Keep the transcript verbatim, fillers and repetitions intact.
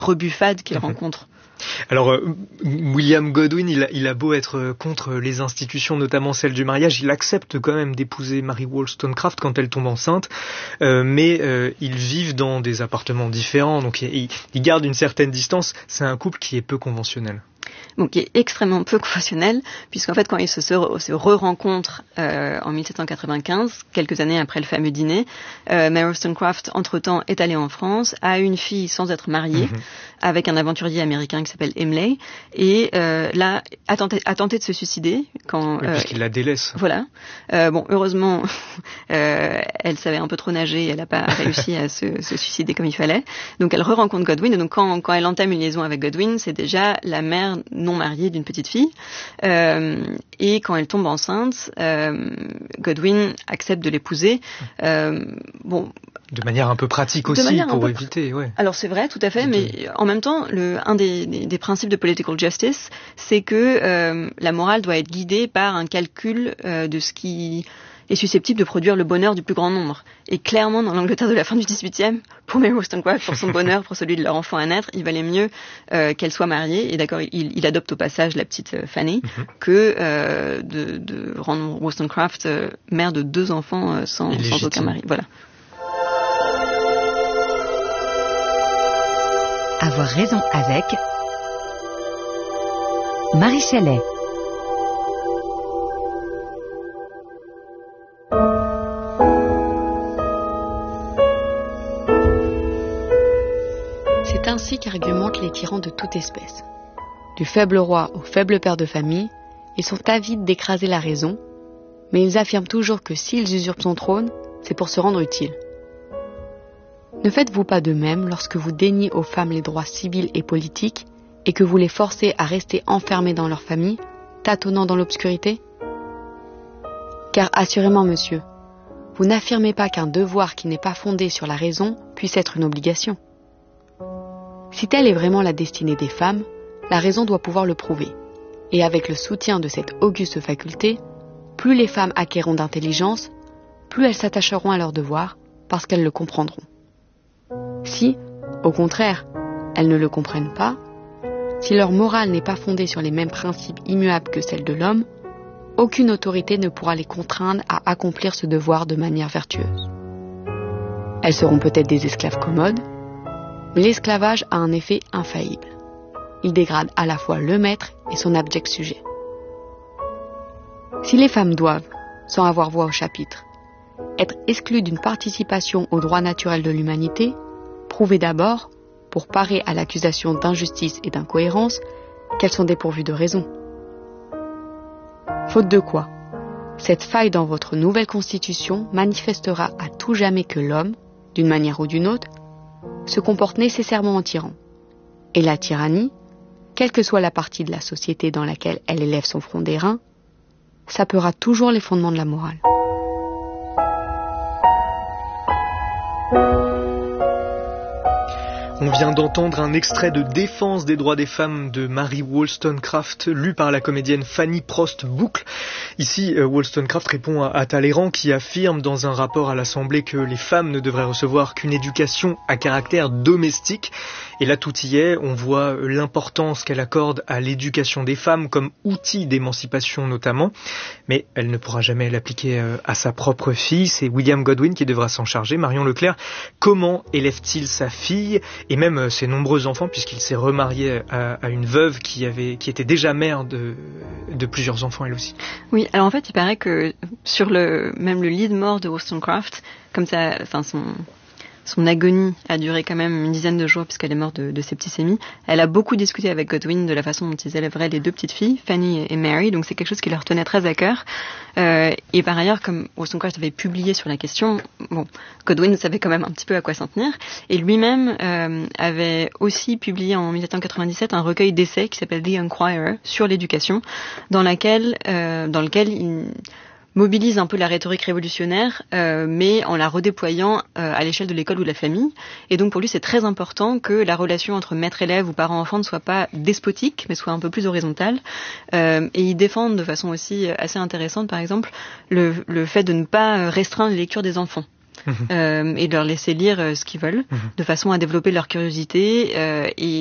rebuffades qu'il mmh. rencontre. Alors, euh, William Godwin, il a, il a beau être contre les institutions, notamment celle du mariage, il accepte quand même d'épouser Mary Wollstonecraft quand elle tombe enceinte, euh, mais euh, ils vivent dans des appartements différents, donc il, il garde une certaine distance. C'est un couple qui est peu conventionnel. Bon, qui est extrêmement peu conventionnel, puisqu'en fait, quand ils se, se, se re-rencontrent euh, en dix-sept cent quatre-vingt-quinze, quelques années après le fameux dîner, euh, Mary Wollstonecraft, entre-temps, est allée en France, a une fille sans être mariée, mm-hmm. avec un aventurier américain qui s'appelle Imlay, et euh, là, a tenté, a tenté de se suicider. Quand, oui, euh, puisqu'il la délaisse. Voilà. Euh, bon, heureusement, euh, elle savait un peu trop nager, elle n'a pas réussi à se, se suicider comme il fallait. Donc, elle re-rencontre Godwin, et donc quand, quand elle entame une liaison avec Godwin, c'est déjà la mère non mariée d'une petite fille, euh, et quand elle tombe enceinte, euh, Godwin accepte de l'épouser. Euh, bon, de manière un peu pratique aussi pour éviter. Ouais. Alors c'est vrai, tout à fait, mais en même temps, le, un des, des, des principes de political justice, c'est que euh, la morale doit être guidée par un calcul euh, de ce qui est susceptible de produire le bonheur du plus grand nombre. Et clairement, dans l'Angleterre de la fin du dix-huitième, pour Mary Wollstonecraft, pour son bonheur, pour celui de leur enfant à naître, il valait mieux euh, qu'elle soit mariée, et d'accord, il, il adopte au passage la petite euh, Fanny, mm-hmm. que euh, de, de rendre Wollstonecraft euh, mère de deux enfants euh, sans, sans aucun mari. Voilà. Avoir raison avec Marie Chalet. C'est ainsi qu'argumentent les tyrans de toute espèce. Du faible roi au faible père de famille, ils sont avides d'écraser la raison, mais ils affirment toujours que s'ils usurpent son trône, c'est pour se rendre utiles. Ne faites-vous pas de même lorsque vous déniez aux femmes les droits civils et politiques et que vous les forcez à rester enfermées dans leur famille, tâtonnant dans l'obscurité ? Car assurément, monsieur, vous n'affirmez pas qu'un devoir qui n'est pas fondé sur la raison puisse être une obligation. Si telle est vraiment la destinée des femmes, la raison doit pouvoir le prouver. Et avec le soutien de cette auguste faculté, plus les femmes acquerront d'intelligence, plus elles s'attacheront à leurs devoirs, parce qu'elles le comprendront. Si, au contraire, elles ne le comprennent pas, si leur morale n'est pas fondée sur les mêmes principes immuables que celle de l'homme, aucune autorité ne pourra les contraindre à accomplir ce devoir de manière vertueuse. Elles seront peut-être des esclaves commodes, mais l'esclavage a un effet infaillible. Il dégrade à la fois le maître et son abject sujet. Si les femmes doivent, sans avoir voix au chapitre, être exclues d'une participation aux droits naturels de l'humanité, prouvez d'abord, pour parer à l'accusation d'injustice et d'incohérence, qu'elles sont dépourvues de raison. Faute de quoi, cette faille dans votre nouvelle constitution manifestera à tout jamais que l'homme, d'une manière ou d'une autre, se comporte nécessairement en tyran. Et la tyrannie, quelle que soit la partie de la société dans laquelle elle élève son front d'airain, sapera toujours les fondements de la morale. On vient d'entendre un extrait de Défense des droits des femmes de Mary Wollstonecraft, lu par la comédienne Fanny Prost Boucle. Ici, euh, Wollstonecraft répond à, à Talleyrand qui affirme dans un rapport à l'Assemblée que les femmes ne devraient recevoir qu'une éducation à caractère domestique. Et là, tout y est. On voit l'importance qu'elle accorde à l'éducation des femmes comme outil d'émancipation notamment. Mais elle ne pourra jamais l'appliquer euh, à sa propre fille. C'est William Godwin qui devra s'en charger. Marion Leclerc, comment élève-t-il sa fille ? Et même ses nombreux enfants, puisqu'il s'est remarié à, à une veuve qui avait, qui était déjà mère de, de plusieurs enfants elle aussi. Oui, alors en fait, il paraît que sur le, même le lit de mort de Wollstonecraft, comme ça, enfin son, son agonie a duré quand même une dizaine de jours puisqu'elle est morte de, de septicémie. Elle a beaucoup discuté avec Godwin de la façon dont ils élèveraient les deux petites filles, Fanny et Mary, donc c'est quelque chose qui leur tenait très à cœur. Euh, et par ailleurs, comme Wollstonecraft avait publié sur la question, bon, Godwin savait quand même un petit peu à quoi s'en tenir, et lui-même euh, avait aussi publié en dix-sept cent quatre-vingt-dix-sept un recueil d'essais qui s'appelle The Enquirer sur l'éducation, dans laquelle, euh, dans lequel il mobilise un peu la rhétorique révolutionnaire, euh, mais en la redéployant euh, à l'échelle de l'école ou de la famille. Et donc pour lui, c'est très important que la relation entre maître-élève ou parent-enfant ne soit pas despotique, mais soit un peu plus horizontale. Euh, et il défend de façon aussi assez intéressante, par exemple, le, le fait de ne pas restreindre les lectures des enfants. Mmh. euh, et de leur laisser lire euh, ce qu'ils veulent, mmh. de façon à développer leur curiosité euh, et